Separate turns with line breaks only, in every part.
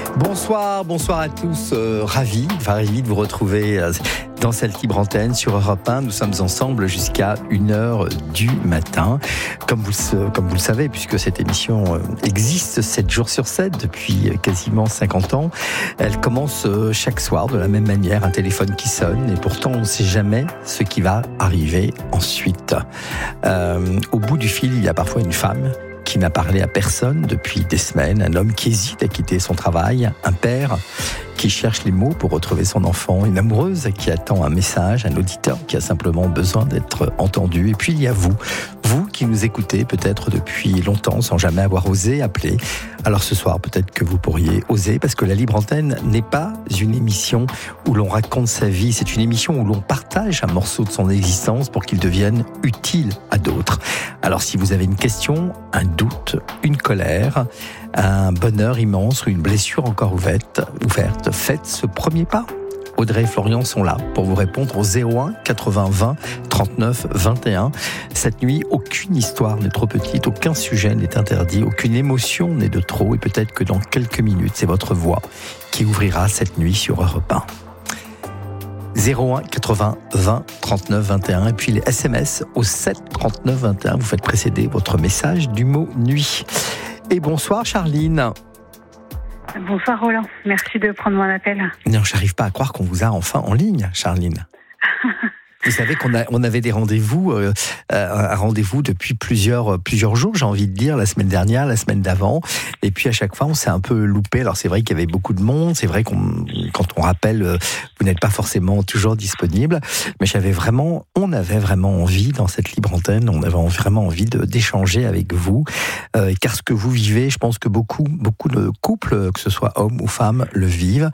Bonsoir à tous. Ravi de vous retrouver dans cette libre antenne sur Europe 1. Nous sommes ensemble jusqu'à 1h du matin. Comme vous le savez, puisque cette émission existe 7 jours sur 7 depuis quasiment 50 ans, elle commence chaque soir de la même manière, un téléphone qui sonne, et pourtant on ne sait jamais ce qui va arriver ensuite. Au bout du fil, il y a parfois une femme qui n'a parlé à personne depuis des semaines, un homme qui hésite à quitter son travail, un père qui cherche les mots pour retrouver son enfant, une amoureuse qui attend un message, un auditeur qui a simplement besoin d'être entendu. Et puis il y a vous qui nous écoutez peut-être depuis longtemps sans jamais avoir osé appeler. Alors ce soir, peut-être que vous pourriez oser, parce que la Libre Antenne n'est pas une émission où l'on raconte sa vie, c'est une émission où l'on partage un morceau de son existence pour qu'il devienne utile à d'autres. Alors si vous avez une question, un doute, une colère, un bonheur immense ou une blessure encore ouverte, faites ce premier pas. Audrey et Florian sont là pour vous répondre au 01 80 20 39 21. Cette nuit, aucune histoire n'est trop petite, aucun sujet n'est interdit, aucune émotion n'est de trop, et peut-être que dans quelques minutes, c'est votre voix qui ouvrira cette nuit sur Europe 1. 01 80 20 39 21, et puis les SMS au 7 39 21. Vous faites précéder votre message du mot nuit. Et bonsoir Charline.
Bonsoir Roland, merci de prendre mon appel.
Non, j'arrive pas à croire qu'on vous a enfin en ligne, Charline. Vous savez qu'on avait des rendez-vous, un rendez-vous depuis plusieurs jours, j'ai envie de dire, la semaine dernière, la semaine d'avant, et puis à chaque fois on s'est un peu loupé. Alors c'est vrai qu'il y avait beaucoup de monde, c'est vrai quand on rappelle, vous n'êtes pas forcément toujours disponible, mais on avait vraiment envie dans cette libre antenne, on avait vraiment envie d'échanger avec vous, car ce que vous vivez, je pense que beaucoup de couples, que ce soit hommes ou femmes, le vivent,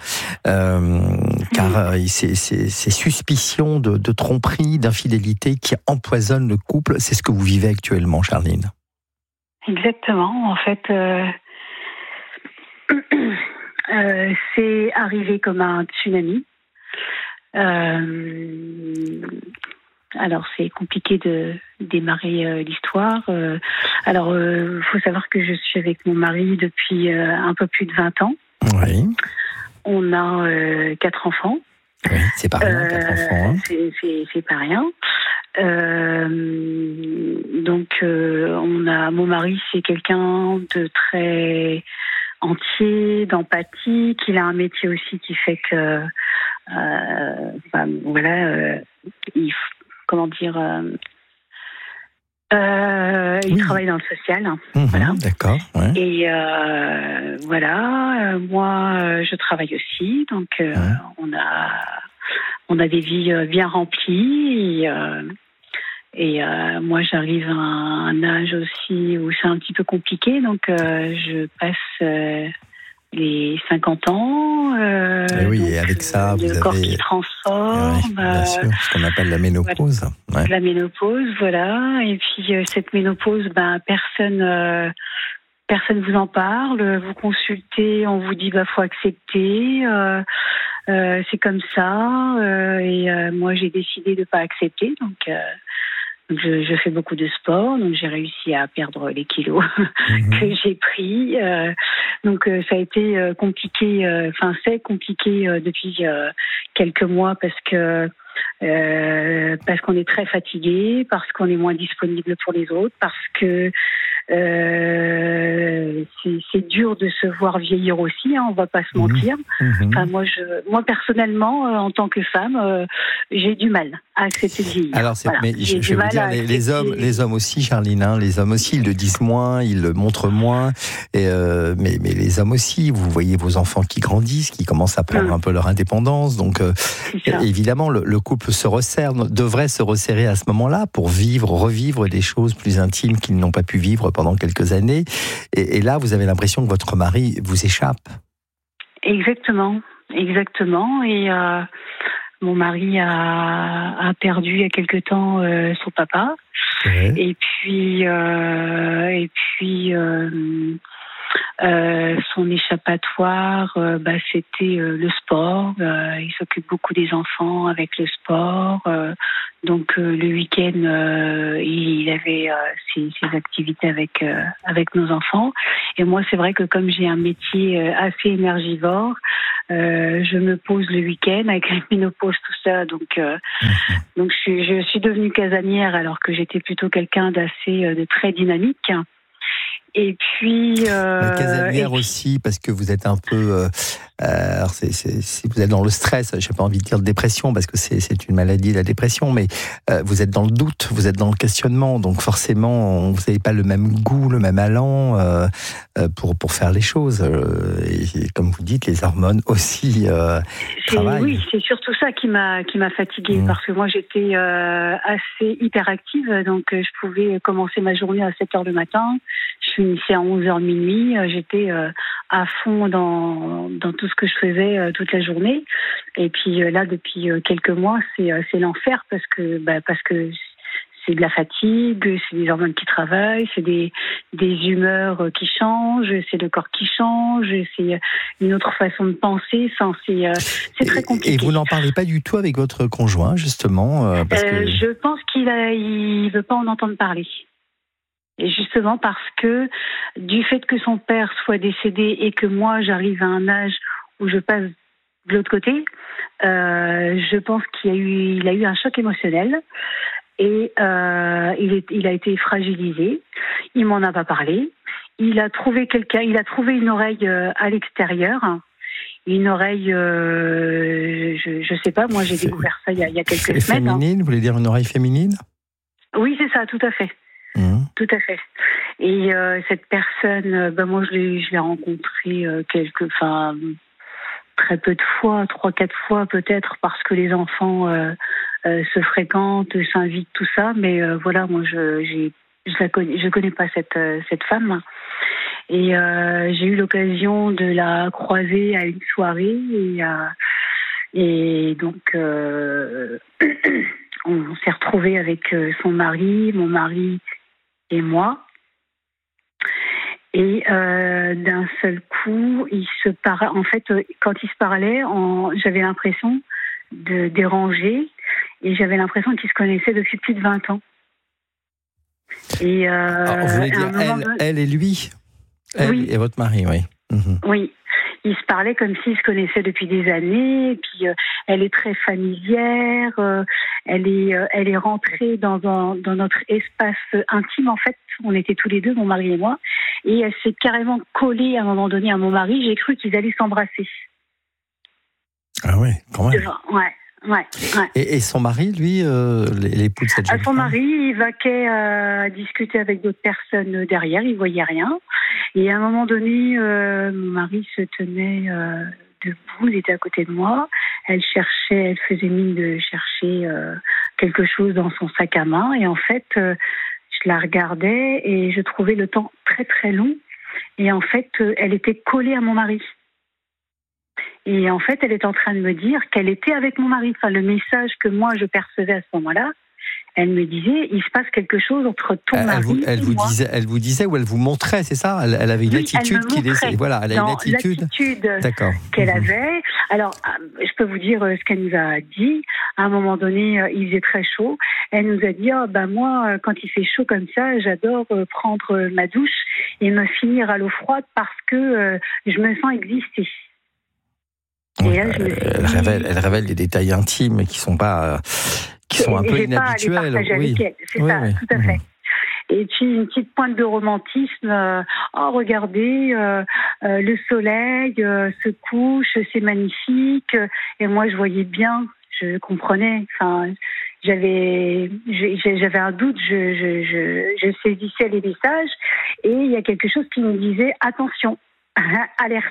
car ces suspicions de tromperie, d'infidélité qui empoisonnent le couple, c'est ce que vous vivez actuellement, Charline.
Exactement, en fait, c'est arrivé comme un tsunami. Alors, c'est compliqué de démarrer l'histoire. Alors, faut savoir que je suis avec mon mari depuis un peu plus de 20 ans. Oui. On a 4 enfants.
Oui, c'est pas rien, 4 enfants. Hein.
C'est pas rien. Donc, mon mari, c'est quelqu'un de très entier, d'empathique. Il a un métier aussi qui fait que, il travaille dans le social. Voilà.
D'accord. Ouais.
Et moi, je travaille aussi, donc on a des vies bien remplies. Et moi, j'arrive à un âge aussi où c'est un petit peu compliqué, donc je passe les 50 ans.
Et oui, et avec ça, vous avez...
Le corps qui transforme.
Oui, bien sûr, ce qu'on appelle la ménopause.
Voilà. Ouais. La ménopause, voilà. Et puis, cette ménopause, personne vous en parle. Vous consultez, on vous dit, faut accepter. C'est comme ça. Et moi, j'ai décidé de pas accepter. Donc, je fais beaucoup de sport, donc j'ai réussi à perdre les kilos que j'ai pris. Donc ça a été compliqué. C'est compliqué depuis quelques mois parce qu'on est très fatigué, parce qu'on est moins disponible pour les autres, parce que c'est dur de se voir vieillir aussi, on va pas se mentir. Moi personnellement, en tant que femme, j'ai du mal à accepter de vieillir.
Alors, mais je vais vous dire, les hommes aussi, Charline, les hommes aussi, ils le disent moins, ils le montrent moins, mais les hommes aussi, vous voyez vos enfants qui grandissent, qui commencent à prendre un peu leur indépendance, donc évidemment, le couple devrait se resserrer à ce moment-là pour revivre des choses plus intimes qu'ils n'ont pas pu vivre pendant quelques années. Et là, vous avez l'impression que votre mari vous échappe.
Exactement. Et mon mari a perdu il y a quelque temps son papa. Ouais. Et puis Son échappatoire, c'était le sport. Il s'occupe beaucoup des enfants avec le sport. Donc le week-end, il avait ses activités avec nos enfants. Et moi, c'est vrai que comme j'ai un métier assez énergivore, je me pose le week-end avec la ménopause, tout ça. Donc je suis devenue casanière alors que j'étais plutôt quelqu'un de très dynamique. Et puis
casanière aussi, parce que vous êtes un peu, alors vous êtes dans le stress. J'ai pas envie de dire de dépression parce que c'est une maladie, la dépression, mais vous êtes dans le doute, vous êtes dans le questionnement, donc forcément vous n'avez pas le même goût, le même allant pour faire les choses. Et comme vous dites, les hormones aussi travaillent.
Oui, c'est surtout ça qui m'a fatiguée parce que moi j'étais assez hyperactive, donc je pouvais commencer ma journée à 7h le matin. Je finissais à 11h minuit. J'étais à fond dans tout ce que je faisais toute la journée. Et puis là, depuis quelques mois, c'est l'enfer parce que c'est de la fatigue, c'est des hormones qui travaillent, c'est des humeurs qui changent, c'est le corps qui change, c'est une autre façon de penser. C'est très compliqué.
Et vous n'en parlez pas du tout avec votre conjoint, justement parce que...
Je pense qu'il veut pas en entendre parler. Et justement parce que du fait que son père soit décédé et que moi j'arrive à un âge où je passe de l'autre côté, je pense qu'il a eu un choc émotionnel et il a été fragilisé. Il m'en a pas parlé. Il a trouvé une oreille à l'extérieur. Une oreille, je sais pas, moi j'ai découvert ça il y a quelques semaines.
Féminine, vous voulez dire une oreille féminine ?
Oui, c'est ça, tout à fait. Tout à fait. Et cette personne, moi je l'ai rencontrée très peu de fois, 3-4 fois peut-être, parce que les enfants se fréquentent, s'invitent, tout ça. Mais voilà, moi je connais pas cette femme. Et j'ai eu l'occasion de la croiser à une soirée et donc on s'est retrouvés avec son mari, mon mari et moi. Et d'un seul coup, en fait, quand ils se parlaient, j'avais l'impression de déranger et j'avais l'impression qu'ils se connaissaient depuis plus de 20 ans. Et
vous voulez dire elle et lui, elle
oui.
Et votre mari, oui.
Oui. Ils se parlaient comme s'ils se connaissaient depuis des années. Et puis elle est très familière. Elle est rentrée dans notre espace intime. En fait, on était tous les deux, mon mari et moi, et elle s'est carrément collée à un moment donné à mon mari. J'ai cru qu'ils allaient s'embrasser.
Ah ouais, quand même.
Ouais.
Et son mari, lui, l'époux de cette jeune femme ?
Son mari, il vaquait discuter avec d'autres personnes derrière. Il voyait rien. Et à un moment donné, mon mari se tenait debout, il était à côté de moi. Elle faisait mine de chercher quelque chose dans son sac à main. Et en fait, je la regardais et je trouvais le temps très très long. Et en fait, elle était collée à mon mari. Et en fait, elle est en train de me dire qu'elle était avec mon mari. Enfin, le message que moi je percevais à ce moment-là, elle me disait, il se passe quelque chose entre ton mari et moi.
Elle vous disait ou elle vous montrait, c'est ça ? Elle avait une attitude qui laissait. Voilà, elle a une attitude.
D'accord. Qu'elle avait. Alors, je peux vous dire ce qu'elle nous a dit. À un moment donné, il faisait très chaud. Elle nous a dit, moi, quand il fait chaud comme ça, j'adore prendre ma douche et me finir à l'eau froide parce que je me sens exister.
Oui, elle révèle des détails intimes qui sont pas, qui sont un peu inhabituels.
C'est ça, tout à fait. Et puis une petite pointe de romantisme. Regardez, le soleil se couche, c'est magnifique. Et moi, je voyais bien, je comprenais. Enfin, j'avais un doute, je saisissais les messages, et il y a quelque chose qui me disait attention, alerte.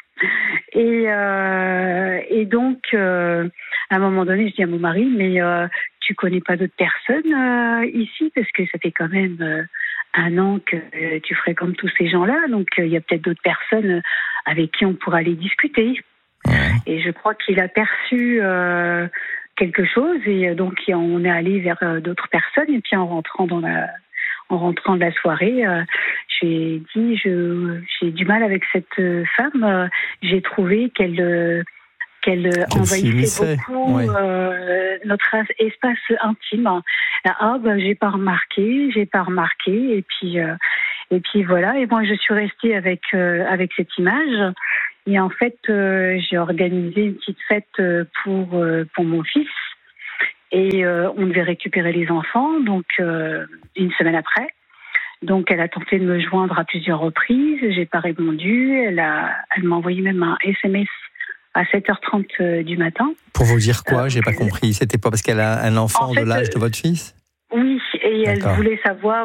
Et donc, à un moment donné, je dis à mon mari, mais tu connais pas d'autres personnes ici, parce que ça fait quand même 1 an que tu fréquentes tous ces gens-là, donc il y a peut-être d'autres personnes avec qui on pourra aller discuter. Et je crois qu'il a perçu quelque chose, et donc on est allé vers d'autres personnes, et puis en rentrant de la soirée, je j'ai dit, j'ai du mal avec cette femme. J'ai trouvé qu'elle envahissait beaucoup notre espace intime. J'ai pas remarqué. Et puis voilà. Et moi, je suis restée avec cette image. Et en fait, j'ai organisé une petite fête pour mon fils. Et on devait récupérer les enfants, donc une semaine après. Donc, elle a tenté de me joindre à plusieurs reprises. J'ai pas répondu. Elle m'a envoyé même un SMS à 7h30 du matin.
Pour vous dire quoi? J'ai pas compris. C'était pas parce qu'elle a un enfant de l'âge de votre fils?
Oui, et
D'accord.
elle voulait savoir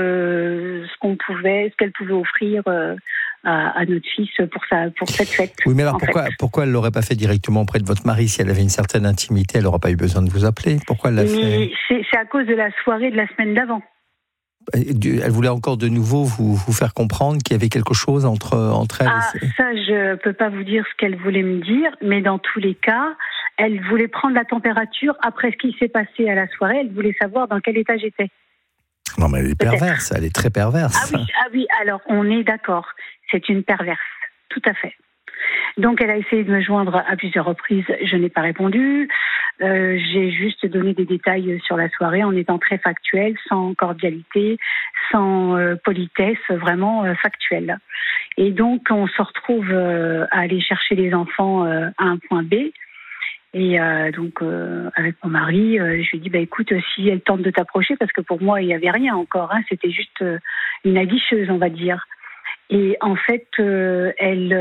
ce qu'elle pouvait offrir à notre fils pour cette fête.
Oui, mais alors pourquoi elle l'aurait pas fait directement auprès de votre mari? Si elle avait une certaine intimité, elle n'aurait pas eu besoin de vous appeler. Pourquoi elle l'a fait?
C'est à cause de la soirée de la semaine d'avant.
Elle voulait encore de nouveau vous faire comprendre qu'il y avait quelque chose entre elle et...
Ça, je peux pas vous dire ce qu'elle voulait me dire, mais dans tous les cas, elle voulait prendre la température après ce qui s'est passé à la soirée. Elle voulait savoir dans quel état j'étais.
Non, mais elle est perverse, elle est très perverse.
Ah oui, alors on est d'accord. C'est une perverse, tout à fait. Donc elle a essayé de me joindre à plusieurs reprises, je n'ai pas répondu. J'ai juste donné des détails sur la soirée en étant très factuelle, sans cordialité, sans politesse, vraiment factuelle. Et donc on se retrouve à aller chercher les enfants à un point B. Et donc avec mon mari, je lui dis écoute, si elle tente de t'approcher, parce que pour moi il n'y avait rien encore, c'était juste une aguicheuse, on va dire. Et en fait, elle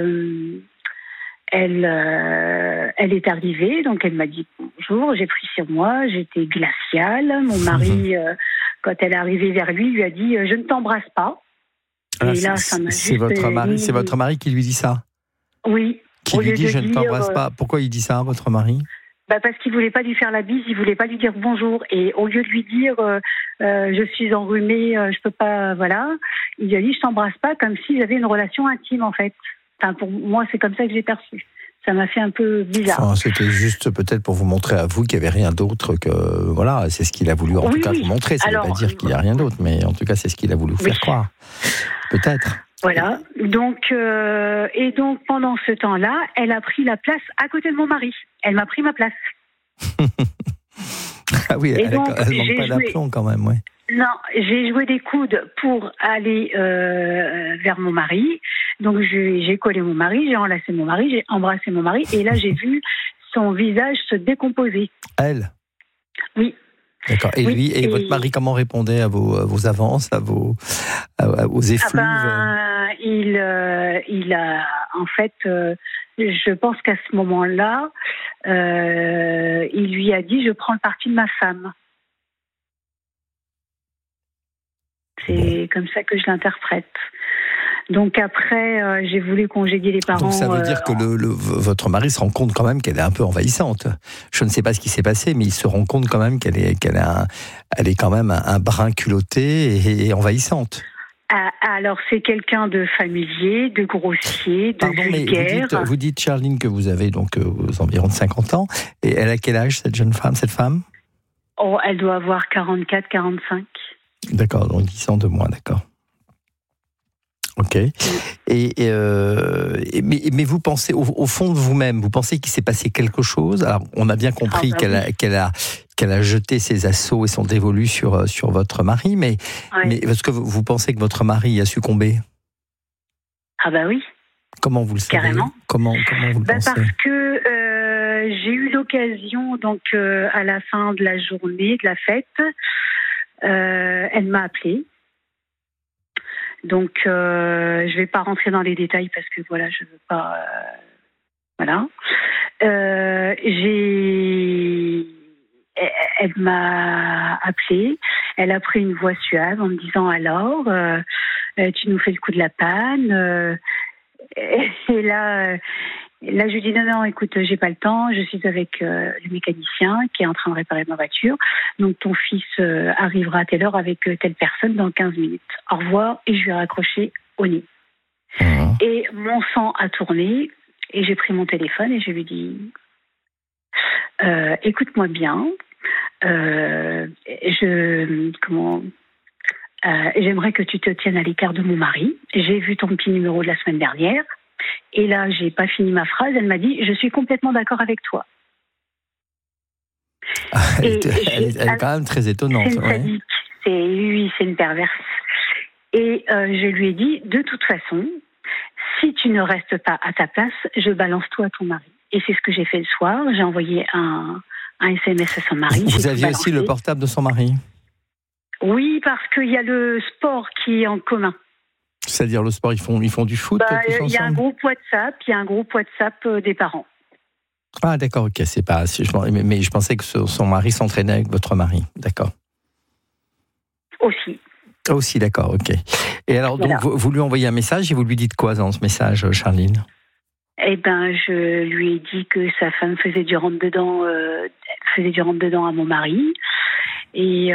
est arrivée, donc elle m'a dit bonjour, j'ai pris sur moi, j'étais glaciale. Mon mari, quand elle est arrivée vers lui a dit je ne t'embrasse pas.
Et là, ça m'a c'est votre mari qui lui dit ça? Oui. Qui lui dit je ne t'embrasse pas. Pourquoi il dit ça, votre mari?
Parce qu'il voulait pas lui faire la bise, il voulait pas lui dire bonjour. Et au lieu de lui dire je suis enrhumée, je peux pas, voilà, il lui a dit je t'embrasse pas, comme s'ils avaient une relation intime en fait. Enfin, pour moi, c'est comme ça que j'ai perçu. Ça m'a fait un peu bizarre.
Enfin, c'était juste peut-être pour vous montrer à vous qu'il n'y avait rien d'autre que... Voilà, c'est ce qu'il a voulu en tout cas vous montrer. Ça ne veut pas dire qu'il n'y a rien d'autre, mais en tout cas, c'est ce qu'il a voulu vous faire croire. Peut-être.
Voilà. Donc, et donc, pendant ce temps-là, elle a pris la place à côté de mon mari. Elle m'a pris ma place.
Ah oui, elle manque pas d'aplomb quand même, ouais.
Non, j'ai joué des coudes pour aller vers mon mari. Donc j'ai collé mon mari, j'ai enlacé mon mari, j'ai embrassé mon mari, et là j'ai vu son visage se décomposer.
Elle?
Oui.
D'accord. Et lui, et votre mari, comment répondait à vos avances, aux effluves?
Il a, en fait, je pense qu'à ce moment-là, il lui a dit je prends le parti de ma femme. C'est comme ça que je l'interprète. Donc après, j'ai voulu congédier les parents.
Donc ça veut dire que votre mari se rend compte quand même qu'elle est un peu envahissante. Je ne sais pas ce qui s'est passé, mais il se rend compte quand même qu'elle est quand même un brin culotté et envahissante.
Alors c'est quelqu'un de familier, de grossier, de vulgaire.
Mais vous dites, Charline, que vous avez donc environ 50 ans. Et elle a quel âge, cette femme?
Oh, elle doit avoir 44, 45.
D'accord, donc 10 ans de moins, d'accord. Ok. Mais vous pensez, au fond de vous-même, vous pensez qu'il s'est passé quelque chose? Alors, on a bien compris qu'elle a jeté ses assauts et son dévolu sur votre mari, mais est-ce que vous pensez que votre mari a succombé?
Ah bah oui.
Comment vous le savez?
Carrément.
Comment vous le pensez?
Parce que j'ai eu l'occasion, donc à la fin de la journée, de la fête, elle m'a appelée. Donc, je vais pas rentrer dans les détails parce que voilà, je veux pas. Voilà. Elle m'a appelée. Elle a pris une voix suave en me disant alors, tu nous fais le coup de la panne. Et là, je lui dis non, écoute, j'ai pas le temps. Je suis avec le mécanicien qui est en train de réparer ma voiture. Donc ton fils arrivera à telle heure avec telle personne dans 15 minutes. Au revoir. Et je lui ai raccroché au nez. Et mon sang a tourné et j'ai pris mon téléphone et je lui ai dit écoute-moi bien. j'aimerais que tu te tiennes à l'écart de mon mari. J'ai vu ton petit numéro de la semaine dernière. Et là, j'ai pas fini ma phrase. Elle m'a dit, je suis complètement d'accord avec toi.
Elle est quand même très étonnante.
C'est une sadique. C'est une perverse. Et je lui ai dit, de toute façon, si tu ne restes pas à ta place, je balance tout à ton mari. Et c'est ce que j'ai fait le soir. J'ai envoyé un SMS à son mari.
Vous aviez aussi le portable de son mari?
Oui, parce qu'il y a le sport qui est en commun.
C'est-à-dire le sport, ils font du foot tous ensemble?
Il y a un groupe WhatsApp, des parents.
Ah d'accord, ok, c'est pas. Mais je pensais que son mari s'entraînait avec votre mari, d'accord. Aussi, d'accord, ok. Et alors, donc, vous lui envoyez un message et vous lui dites quoi dans ce message, Charline?
Eh ben, je lui ai dit que sa femme faisait du rentre-dedans à mon mari et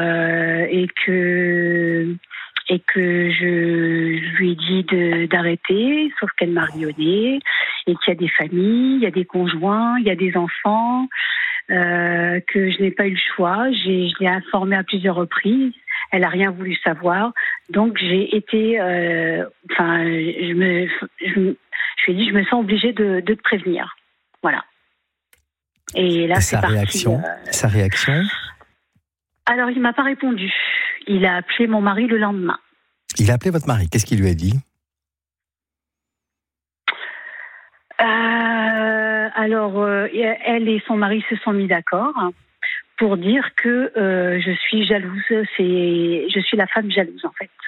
que je lui ai dit d'arrêter, sauf qu'elle m'a rionné, et qu'il y a des familles, il y a des conjoints, il y a des enfants, que je n'ai pas eu le choix. Je l'ai informée à plusieurs reprises. Elle n'a rien voulu savoir. Donc j'ai été, je lui ai dit, je me sens obligée de te prévenir. Voilà. Et là,
sa réaction.
Alors, il m'a pas répondu. Il a appelé mon mari le lendemain.
Il a appelé votre mari. Qu'est-ce qu'il lui a dit?
Elle et son mari se sont mis d'accord pour dire que je suis jalouse. Je suis la femme jalouse, en fait.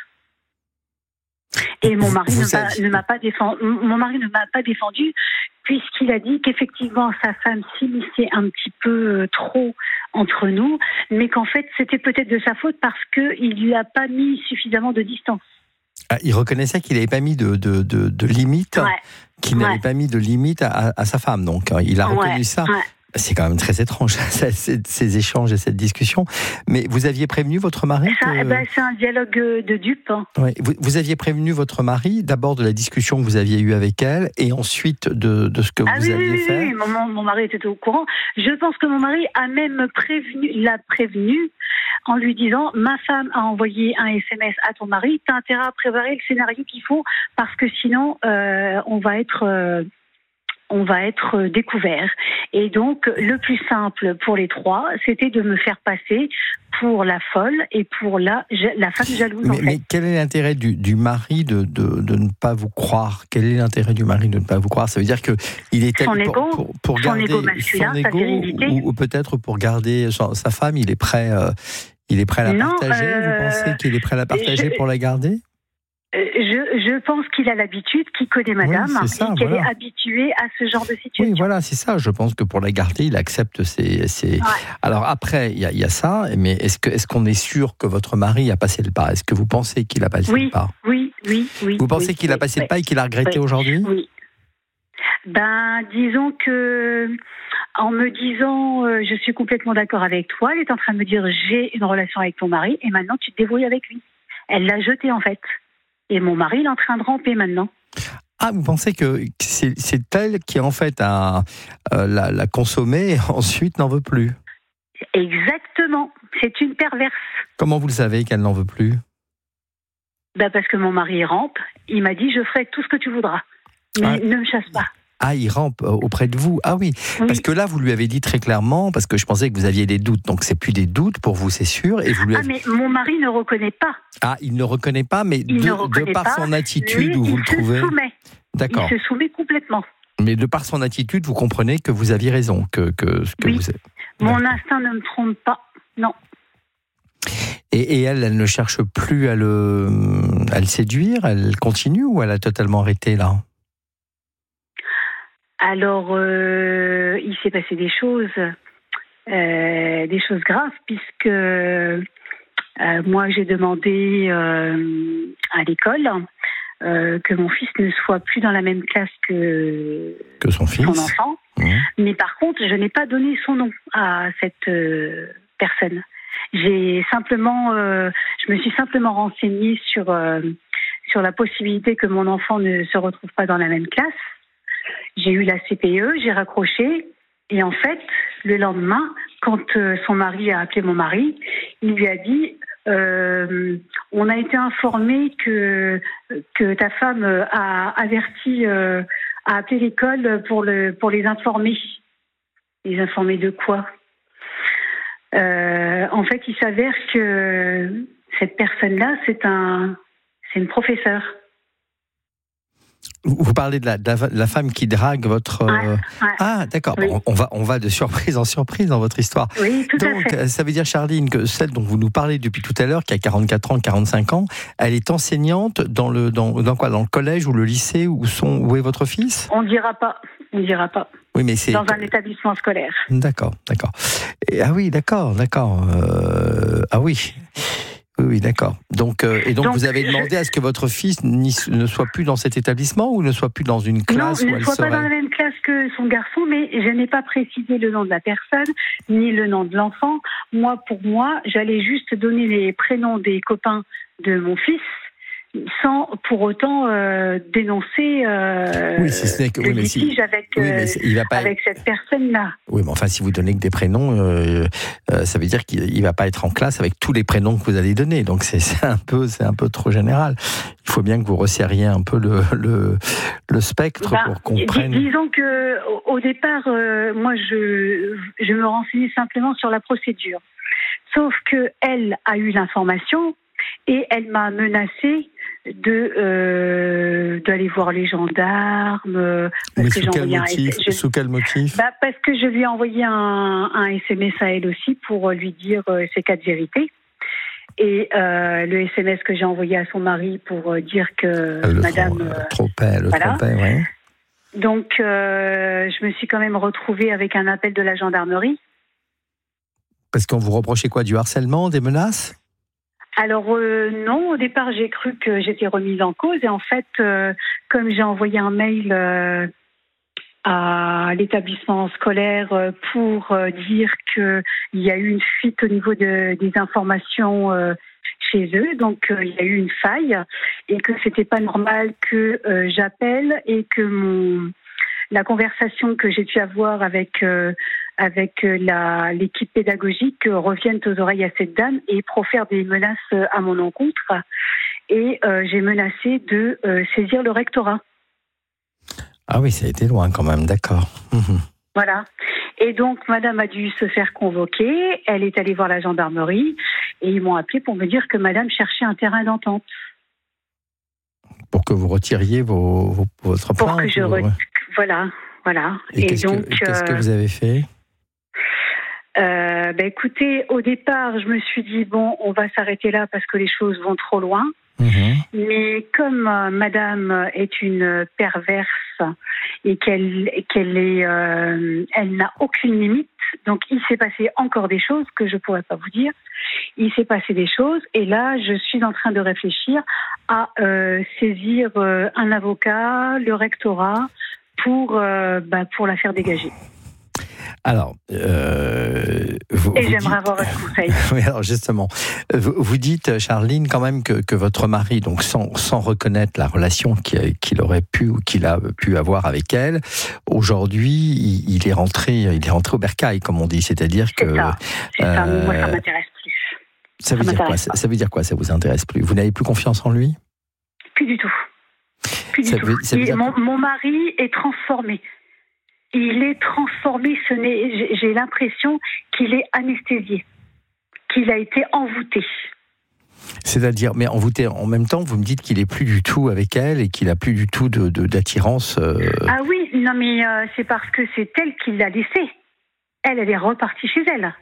Et mon mari ne m'a pas défendu puisqu'il a dit qu'effectivement sa femme s'immisçait un petit peu trop entre nous, mais qu'en fait c'était peut-être de sa faute parce qu'il lui a pas mis suffisamment de distance.
Ah, il reconnaissait qu'il n'avait pas mis de limite, qu'il n'avait pas mis de limite à sa femme, donc il a reconnu ça. Ouais. C'est quand même très étrange, ces échanges et cette discussion. Mais vous aviez prévenu votre mari
c'est un dialogue de dupes. Hein.
Oui. Vous aviez prévenu votre mari d'abord de la discussion que vous aviez eue avec elle et ensuite de ce que vous aviez fait.
Oui, mon mari était au courant. Je pense que mon mari a même l'a prévenu en lui disant « Ma femme a envoyé un SMS à ton mari, tu as intérêt à préparer le scénario qu'il faut parce que sinon on va être découvert. » Et donc, le plus simple pour les trois, c'était de me faire passer pour la folle et pour la femme jalouse.
Mais quel est l'intérêt du mari de ne pas vous croire? Quel est l'intérêt du mari de ne pas vous croire? Ça veut dire qu'il était pour garder
son ego masculin, sa virilité.
Ou peut-être pour garder sa femme, il est prêt à la partager. Vous pensez qu'il est prêt à la partager pour la garder?
Je pense qu'il a l'habitude, qu'il connaît madame, et qu'elle est habituée à ce genre de situation.
Oui, voilà, c'est ça. Je pense que pour la garder, il accepte ses... Ouais. Alors après, il y a ça, mais est-ce qu'on est sûr que votre mari a passé le pas? Est-ce que vous pensez qu'il a passé le pas?
Oui.
Vous pensez qu'il a passé le pas et qu'il a regretté aujourd'hui?
Oui. Disons que, en me disant je suis complètement d'accord avec toi, elle est en train de me dire j'ai une relation avec ton mari et maintenant tu te débrouilles avec lui. Elle l'a jeté en fait. Et mon mari, il est en train de ramper maintenant.
Ah, vous pensez que c'est elle qui, en fait, a l'a consommée et ensuite n'en veut plus?
Exactement. C'est une perverse.
Comment vous le savez qu'elle n'en veut plus?
Parce que mon mari rampe. Il m'a dit, je ferai tout ce que tu voudras. Mais ne me chasse pas.
Ah, il rampe auprès de vous. Ah oui, parce que là, vous lui avez dit très clairement, parce que je pensais que vous aviez des doutes, donc c'est plus des doutes pour vous, c'est sûr. Et vous lui avez...
mais mon mari ne reconnaît pas.
Ah, il ne reconnaît pas, mais de par son attitude, où vous le trouvez...
Il se soumet.
D'accord.
Il se soumet complètement.
Mais de par son attitude, vous comprenez que vous aviez raison, que vous êtes...
Mon instinct ne me trompe pas, non.
Et elle ne cherche plus à le séduire, elle continue ou elle a totalement arrêté là?
Alors, il s'est passé des choses graves, puisque moi j'ai demandé à l'école que mon fils ne soit plus dans la même classe que
son
enfant. Mmh. Mais par contre, je n'ai pas donné son nom à cette personne. Je me suis simplement renseignée sur la possibilité que mon enfant ne se retrouve pas dans la même classe. J'ai eu la CPE, j'ai raccroché, et en fait, le lendemain, quand son mari a appelé mon mari, il lui a dit on a été informé que ta femme a averti, a appelé l'école pour les informer. Les informer de quoi? En fait, il s'avère que cette personne-là, c'est une professeure.
Vous parlez de la femme qui drague votre...
Ouais.
Ah, d'accord.
Oui.
Bon, on va de surprise en surprise dans votre histoire.
Oui, tout à fait.
Donc, ça veut dire, Charline, que celle dont vous nous parlez depuis tout à l'heure, qui a 44 ans, 45 ans, elle est enseignante dans quoi? Dans le collège ou le lycée où est votre fils?
On ne dira pas.
Oui, mais c'est...
Dans un établissement scolaire.
D'accord. Ah oui, d'accord. Ah oui. Oui, d'accord. Donc, vous avez demandé à ce que votre fils ne soit plus dans cet établissement ou ne soit plus dans une classe où elle serait...
Non, ne soit pas dans la même classe que son garçon, mais je n'ai pas précisé le nom de la personne, ni le nom de l'enfant. Pour moi, j'allais juste donner les prénoms des copains de mon fils, sans pour autant dénoncer le litige avec cette personne-là.
Oui, mais enfin, si vous donnez que des prénoms, ça veut dire qu'il ne va pas être en classe avec tous les prénoms que vous allez donner. Donc c'est un peu trop général. Il faut bien que vous resserriez un peu le spectre pour qu'on comprenne.
Disons que au départ, moi, je me renseignais simplement sur la procédure. Sauf que elle a eu l'information et elle m'a menacée d'aller voir les gendarmes.
Mais sous quel motif?
Parce que je lui ai envoyé un SMS à elle aussi pour lui dire ses cas de vérité. Et le SMS que j'ai envoyé à son mari pour dire que madame...
trompait, oui.
Donc, je me suis quand même retrouvée avec un appel de la gendarmerie.
Parce qu'on vous reprochait quoi? Du harcèlement, des menaces?
Alors non, au départ j'ai cru que j'étais remise en cause et en fait, comme j'ai envoyé un mail à l'établissement scolaire pour dire qu'il y a eu une fuite au niveau des informations chez eux, donc il y a eu une faille et que c'était pas normal que j'appelle et que la conversation que j'ai pu avoir avec l'équipe pédagogique reviennent aux oreilles à cette dame et profèrent des menaces à mon encontre. Et j'ai menacé de saisir le rectorat.
Ah oui, ça a été loin quand même, d'accord.
Voilà. Et donc, madame a dû se faire convoquer. Elle est allée voir la gendarmerie et ils m'ont appelé pour me dire que madame cherchait un terrain d'entente.
Pour que vous retiriez votre plainte?
Pour que je Voilà.
Et qu'est-ce que vous avez fait?
Écoutez, au départ, je me suis dit, on va s'arrêter là parce que les choses vont trop loin. Mais comme madame est une perverse et elle n'a aucune limite, donc il s'est passé encore des choses que je ne pourrais pas vous dire. Il s'est passé des choses et là, je suis en train de réfléchir à saisir un avocat, le rectorat, pour la faire dégager.
Alors,
j'aimerais avoir votre conseil.
Oui, alors justement, vous dites, Charline, quand même que votre mari, donc sans reconnaître la relation qu'il aurait pu ou qu'il a pu avoir avec elle, aujourd'hui, il est rentré au bercail, comme on dit, c'est-à-dire que.
C'est ça. Moi, ça m'intéresse plus.
Ça veut dire quoi? Ça veut dire quoi? Ça vous intéresse plus? Vous n'avez plus confiance en lui?
Plus du tout. Mon mari est transformé. Il est transformé, j'ai l'impression qu'il est anesthésié, qu'il a été envoûté.
C'est-à-dire, mais envoûté en même temps, vous me dites qu'il est plus du tout avec elle et qu'il a plus du tout d'attirance.
Ah oui, non mais c'est parce que c'est elle qui l'a laissé. Elle est repartie chez elle.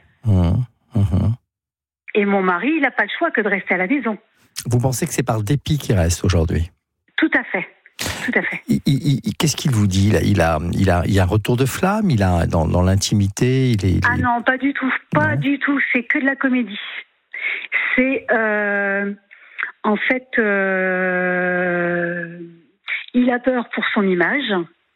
Et mon mari, il n'a pas le choix que de rester à la maison.
Vous pensez que c'est par dépit qu'il reste aujourd'hui?
Tout à fait.
Qu'est-ce qu'il vous dit là? Il a un retour de flamme. Il a dans l'intimité.
Ah non, pas du tout, du tout. C'est que de la comédie. C'est en fait, il a peur pour son image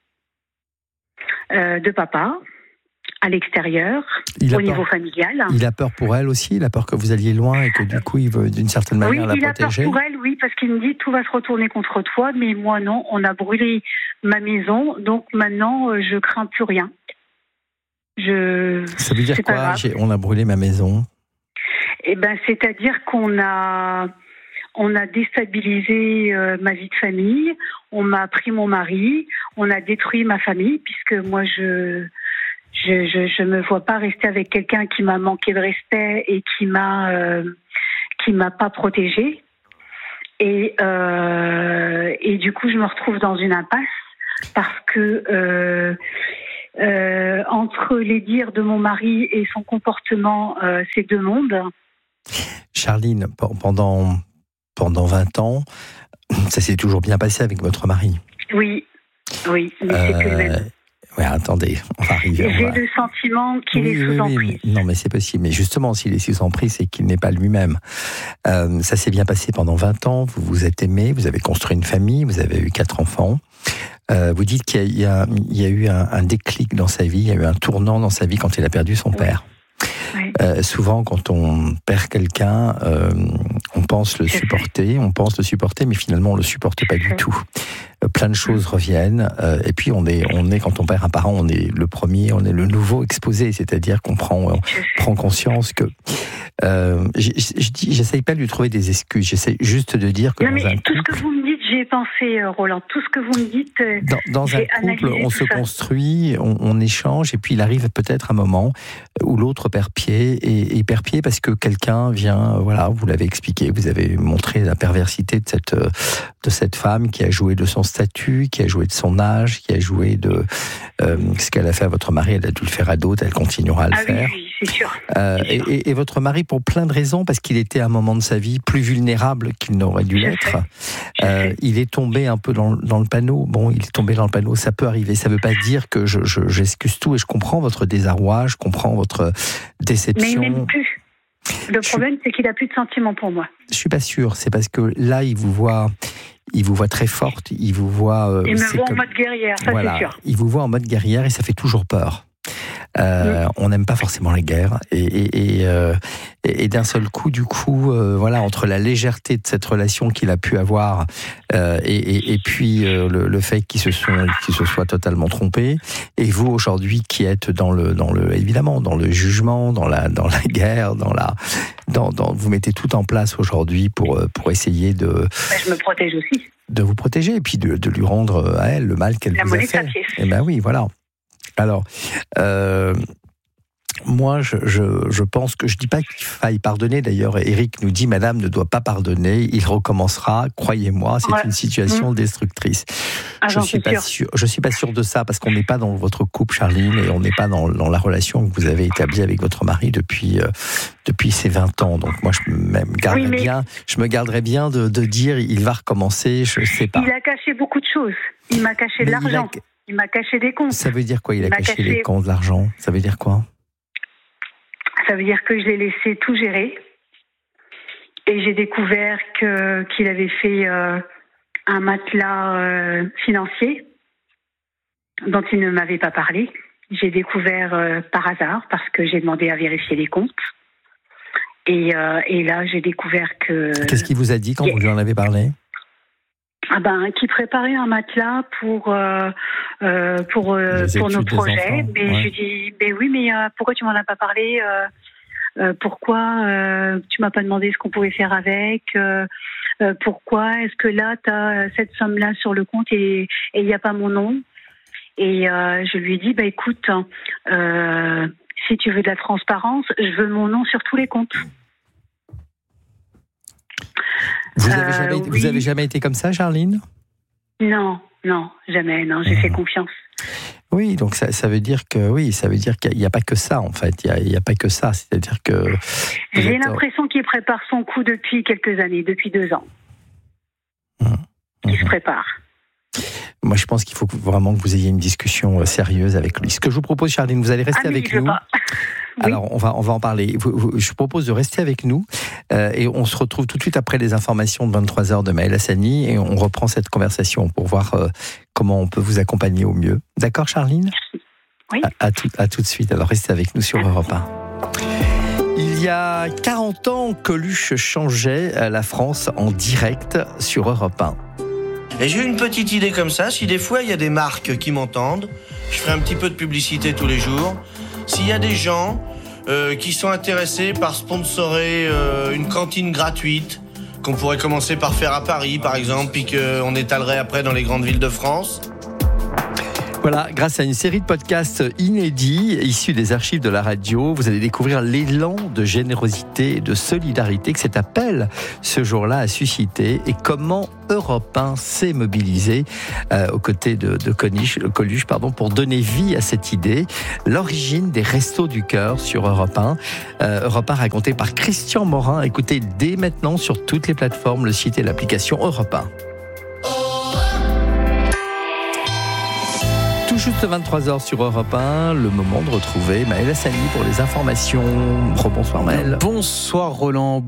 de papa à l'extérieur, au niveau familial.
Il a peur pour elle aussi. Il a peur que vous alliez loin et que du coup il veut d'une certaine manière la protéger.
Oui, il a peur pour elle, oui, parce qu'il me dit tout va se retourner contre toi, mais moi non. On a brûlé ma maison, donc maintenant je crains plus rien.
Ça veut dire quoi? On a brûlé ma maison.
C'est-à-dire qu'on a déstabilisé ma vie de famille, on m'a pris mon mari, on a détruit ma famille, puisque moi je me vois pas rester avec quelqu'un qui m'a manqué de respect et qui m'a pas protégée. Et du coup, je me retrouve dans une impasse parce que entre les dires de mon mari et son comportement, c'est deux mondes.
Charline, pendant 20 ans, ça s'est toujours bien passé avec votre mari?
Oui, mais c'est plus le même.
Oui, attendez, on va arriver.
J'ai le sentiment qu'il est sous emprise.
Non, mais c'est possible. Mais justement, s'il est sous emprise, c'est qu'il n'est pas lui-même. Ça s'est bien passé pendant 20 ans, vous vous êtes aimés, vous avez construit une famille, vous avez eu 4 enfants. Vous dites qu'il y a eu un déclic dans sa vie, il y a eu un tournant dans sa vie quand il a perdu son père. Oui. Souvent, quand on perd quelqu'un, on pense le supporter, mais finalement, on le supporte pas du tout. Plein de choses reviennent, et puis on est quand on perd un parent, on est le premier, on est le nouveau exposé, c'est-à-dire qu'on prend conscience que. J'essaye pas de lui trouver des excuses, j'essaie juste de dire que.
Non, mais tout ce que vous me dites, j'y ai pensé, Roland. Tout ce que vous me dites.
Dans un couple, on se construit, on échange, et puis il arrive peut-être un moment où l'autre perd pied, et perd pied parce que quelqu'un vient, voilà, vous l'avez expliqué, vous avez montré la perversité de cette femme qui a joué de son statut, qui a joué de son âge, qui a joué de ce qu'elle a fait à votre mari, elle a dû le faire à d'autres, elle continuera à le faire.
Oui, c'est sûr.
Et votre mari, pour plein de raisons, parce qu'il était à un moment de sa vie plus vulnérable qu'il n'aurait dû l'être, il est tombé un peu dans le panneau. Bon, il est tombé dans le panneau, ça peut arriver. Ça ne veut pas dire que j'excuse tout, et je comprends votre désarroi, je comprends votre déception.
Mais il m'aime plus. Le problème, c'est qu'il n'a plus de sentiments pour moi.
Je suis pas sûr. C'est parce que là, il vous voit très forte. Il vous voit.
Il me voit en mode guerrière, ça c'est sûr.
Il vous voit en mode guerrière et ça fait toujours peur. On n'aime pas forcément les guerres et d'un seul coup, du coup, voilà, entre la légèreté de cette relation qu'il a pu avoir et puis le fait qu'il se soit totalement trompé, et vous aujourd'hui qui êtes évidemment dans le jugement, dans la guerre, vous mettez tout en place aujourd'hui pour essayer de.
Je me protège aussi.
De vous protéger et puis de lui rendre à elle le mal qu'elle vous a fait. Et ben oui, voilà. Alors, moi, je pense que je dis pas qu'il faille pardonner. D'ailleurs, Eric nous dit, Madame ne doit pas pardonner. Il recommencera. Croyez-moi, c'est une situation destructrice. Je suis pas sûr de ça parce qu'on n'est pas dans votre couple, Charline, et on n'est pas dans la relation que vous avez établie avec votre mari depuis ces 20 ans. Donc moi, je me garderais bien de dire, il va recommencer. Je sais pas.
Il a caché beaucoup de choses. Il m'a caché de l'argent. Il m'a caché des comptes.
Ça veut dire quoi, il a caché les comptes, de l'argent? Ça veut dire quoi?
Ça veut dire que je l'ai laissé tout gérer. Et j'ai découvert qu'il avait fait un matelas financier dont il ne m'avait pas parlé. J'ai découvert par hasard, parce que j'ai demandé à vérifier les comptes. Et là, j'ai découvert que...
Qu'est-ce qu'il vous a dit quand vous lui en avez parlé?
Qui préparait un matelas pour nos projets. Mais je dis, oui, mais pourquoi tu m'en as pas parlé? Pourquoi tu m'as pas demandé ce qu'on pouvait faire avec? Pourquoi est-ce que là tu as cette somme-là sur le compte et il n'y a pas mon nom? Et je lui ai dit, écoute, si tu veux de la transparence, je veux mon nom sur tous les comptes.
Vous avez jamais été comme ça, Charline? Non,
jamais. Non, j'ai fait confiance.
Oui, donc ça veut dire qu'il n'y a pas que ça, en fait. Il n'y a pas que ça. C'est-à-dire que.
J'ai l'impression qu'il prépare son coup depuis quelques années, depuis 2 ans. Il se prépare.
Moi, je pense qu'il faut vraiment que vous ayez une discussion sérieuse avec lui. Ce que je vous propose, Charline, vous allez rester avec nous. Oui. Alors, on va en parler. Je vous propose de rester avec nous et on se retrouve tout de suite après les informations de 23h de Maëlle Hassani et on reprend cette conversation pour voir comment on peut vous accompagner au mieux. D'accord, Charline?
Oui.
À tout de suite. Alors, restez avec nous sur Europe 1. Il y a 40 ans, Coluche changeait la France en direct sur Europe 1.
Et j'ai une petite idée comme ça, si des fois il y a des marques qui m'entendent, je ferai un petit peu de publicité tous les jours. S'il y a des gens qui sont intéressés par sponsorer une cantine gratuite qu'on pourrait commencer par faire à Paris, par exemple, puis qu'on étalerait après dans les grandes villes de France.
Voilà, grâce à une série de podcasts inédits issus des archives de la radio, vous allez découvrir l'élan de générosité et de solidarité que cet appel, ce jour-là, a suscité et comment Europe 1 s'est mobilisé aux côtés de Coluche pour donner vie à cette idée. L'origine des Restos du Cœur sur Europe 1. Europe 1 raconté par Christian Morin. Écoutez dès maintenant sur toutes les plateformes, le site et l'application Europe 1. Tout juste 23h sur Europe 1, le moment de retrouver Maël Hassani pour les informations. Rebonsoir Maël.
Bonsoir Roland.